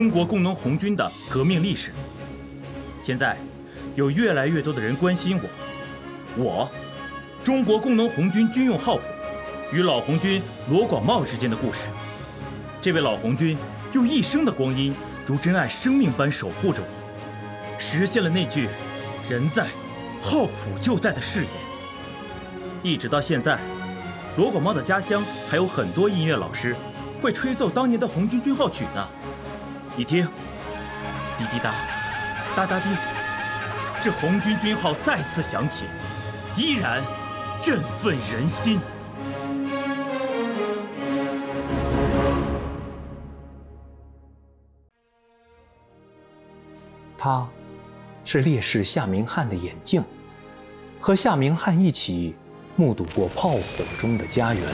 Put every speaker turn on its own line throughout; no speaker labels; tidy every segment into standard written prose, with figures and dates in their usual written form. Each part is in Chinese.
中国工农红军的革命历史。现在，有越来越多的人关心我，中国工农红军军用号谱与老红军罗广茂之间的故事。这位老红军用一生的光阴，如珍爱生命般守护着我，实现了那句“人在，号谱就在”的誓言。一直到现在，罗广茂的家乡还有很多音乐老师会吹奏当年的红军军号曲呢。你听，滴滴答，哒哒滴，这红军军号再次响起，依然振奋人心。
他，是烈士夏明翰的眼镜，和夏明翰一起目睹过炮火中的家园。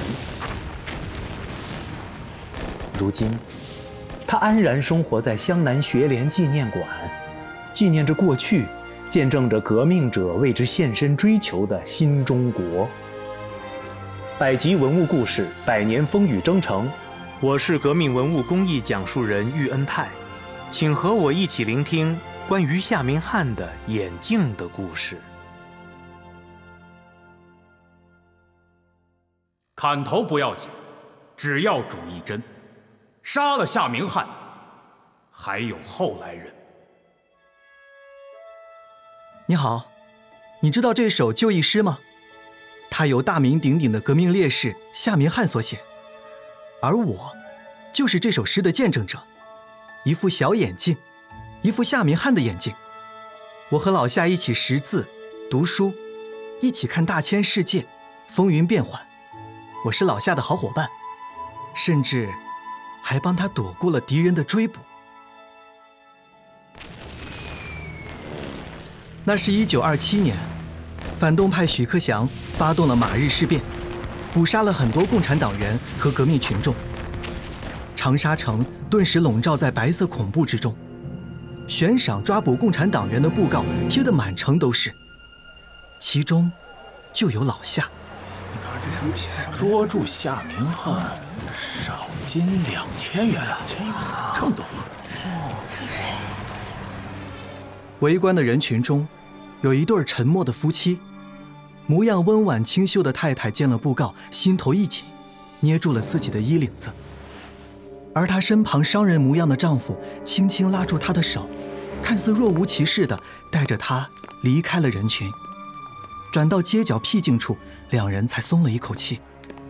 如今，他安然生活在湘南学联纪念馆，纪念着过去，见证着革命者为之献身追求的新中国。百集文物故事，百年风雨征程。我是革命文物工艺讲述人喻恩泰，请和我一起聆听关于夏明翰的眼镜的故事。
砍头不要紧，只要主一针。杀了夏明翰，还有后来人。
你好，你知道这首就义诗吗？它由大名鼎鼎的革命烈士夏明翰所写，而我就是这首诗的见证者。一副小眼镜，一副夏明翰的眼镜。我和老夏一起识字、读书，一起看大千世界，风云变幻。我是老夏的好伙伴，甚至还帮他躲过了敌人的追捕。那是1927年，反动派许克祥发动了马日事变，捕杀了很多共产党员和革命群众。长沙城顿时笼罩在白色恐怖之中，悬赏抓捕共产党员的布告贴得满城都是，其中就有老夏。
你看这上面写着捉住夏明翰，赏金2000元，这么多。
围观的人群中，有一对沉默的夫妻，模样温婉清秀的太太见了布告，心头一紧，捏住了自己的衣领子。而她身旁商人模样的丈夫轻轻拉住她的手，看似若无其事地带着她离开了人群。转到街角僻静处，两人才松了一口气。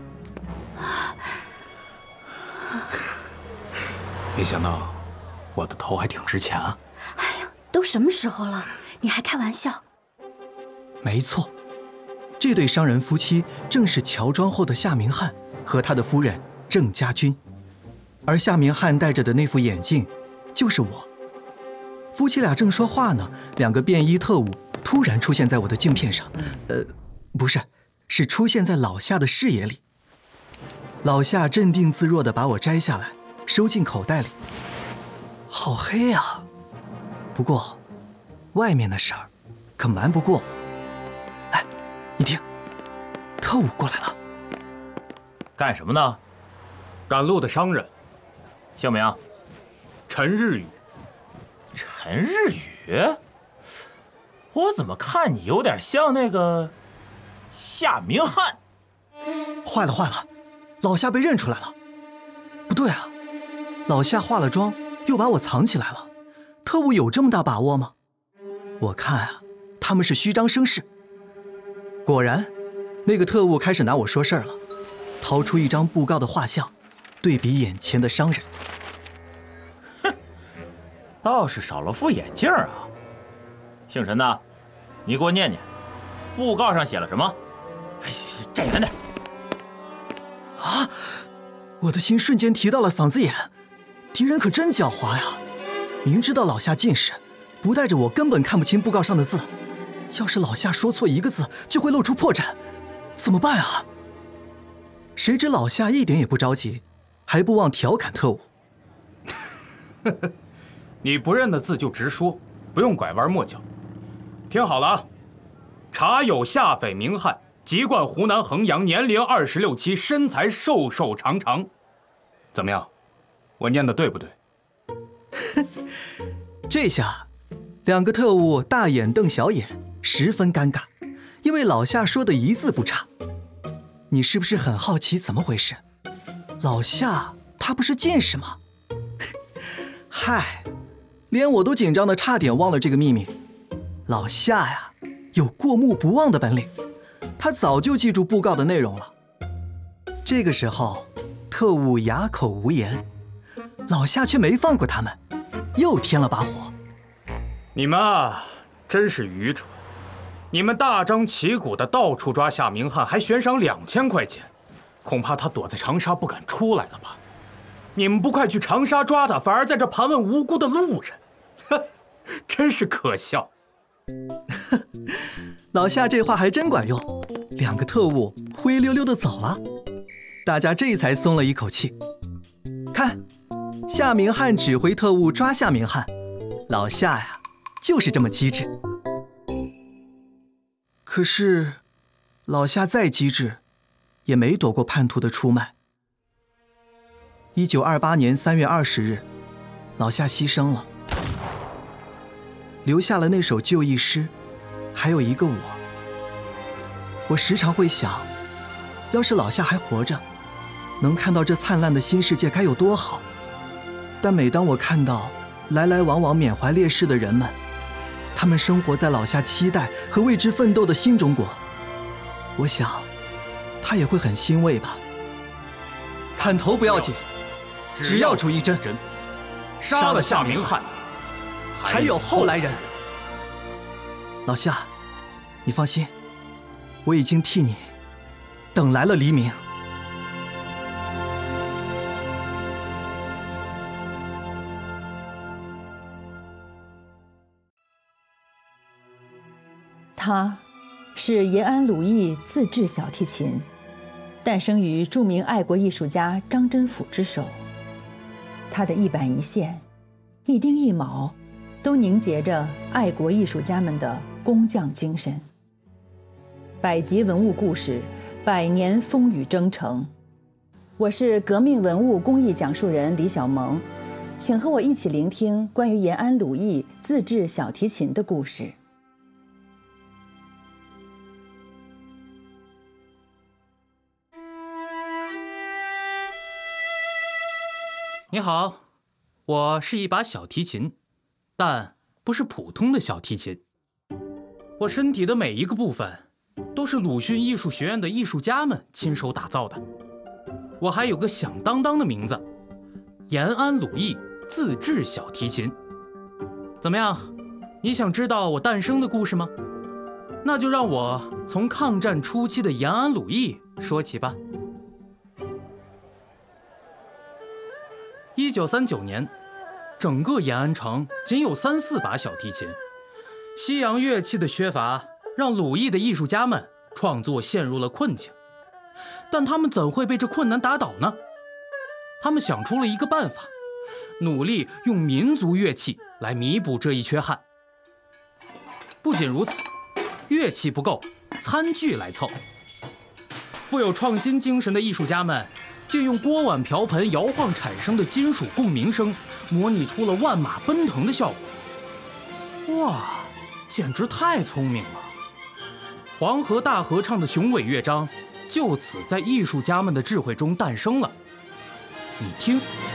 没想到我的头还挺值钱啊！
哎呀，都什么时候了，你还开玩笑？
没错，这对商人夫妻正是乔装后的夏明翰和他的夫人郑家军，而夏明翰戴着的那副眼镜就是我。夫妻俩正说话呢，两个便衣特务突然出现在我的镜片上，不是，是出现在老夏的视野里。老夏镇定自若地把我摘下来，收进口袋里。好黑呀，不过外面的事儿可瞒不过我。哎，你听，特务过来了。
干什么呢？
赶路的商人。
姓名？
陈日宇。
陈日宇？我怎么看你有点像那个夏明翰？
坏了坏了，老夏被认出来了。不对啊，老夏化了妆又把我藏起来了，特务有这么大把握吗？我看啊，他们是虚张声势。果然，那个特务开始拿我说事儿了，掏出一张布告的画像，对比眼前的商人。
哼，倒是少了副眼镜啊。姓陈的，你给我念念，布告上写了什么？哎，站远点。
啊！我的心瞬间提到了嗓子眼，敌人可真狡猾呀！明知道老夏近视，不带着我根本看不清布告上的字。要是老夏说错一个字，就会露出破绽，怎么办啊？谁知老夏一点也不着急，还不忘调侃特务：“
你不认的字就直说，不用拐弯抹角。听好了啊，查有夏匪明翰，籍贯湖南衡阳，年龄26、7，身材瘦瘦长长。怎么样？我念的对不对？”
这下，两个特务大眼瞪小眼，十分尴尬，因为老夏说的一字不差。你是不是很好奇怎么回事？老夏他不是近视吗？嗨，连我都紧张的差点忘了这个秘密。老夏呀，有过目不忘的本领，他早就记住布告的内容了。这个时候，特务哑口无言，老夏却没放过他们，又添了把火。
你们啊，真是愚蠢！你们大张旗鼓的到处抓夏明翰，还悬赏2000块钱，恐怕他躲在长沙不敢出来了吧？你们不快去长沙抓他，反而在这盘问无辜的路人，哼，真是可笑。
老夏这话还真管用，两个特务灰溜溜的走了，大家这才松了一口气。看，夏明翰指挥特务抓夏明翰，老夏呀，就是这么机智。可是，老夏再机智，也没躲过叛徒的出卖。1928年3月20日，老夏牺牲了，留下了那首就义诗，还有一个我。我时常会想，要是老夏还活着，能看到这灿烂的新世界该有多好。但每当我看到来来往往缅怀烈士的人们，他们生活在老夏期待和为之奋斗的新中国，我想他也会很欣慰吧。砍头不要紧，只要出一针，
杀了夏明翰，
还有后来人。老夏，你放心，我已经替你等来了黎明。
他是延安鲁艺自制小提琴，诞生于著名爱国艺术家张真甫之手。他的一板一线、一丁一卯，都凝结着爱国艺术家们的工匠精神。百集文物故事，百年风雨征程。我是革命文物工艺讲述人李小萌，请和我一起聆听关于延安鲁艺自制小提琴的故事。
你好，我是一把小提琴，但不是普通的小提琴。我身体的每一个部分都是鲁迅艺术学院的艺术家们亲手打造的。我还有个响当当的名字，延安鲁艺自制小提琴。怎么样，你想知道我诞生的故事吗？那就让我从抗战初期的延安鲁艺说起吧。1939年，整个延安城仅有3、4把小提琴。西洋乐器的缺乏让鲁艺的艺术家们创作陷入了困境，但他们怎会被这困难打倒呢？他们想出了一个办法，努力用民族乐器来弥补这一缺憾。不仅如此，乐器不够，餐具来凑。富有创新精神的艺术家们借用锅碗瓢盆摇晃产生的金属共鸣声，模拟出了万马奔腾的效果。哇，简直太聪明了！黄河大合唱的雄伟乐章就此在艺术家们的智慧中诞生了。你听。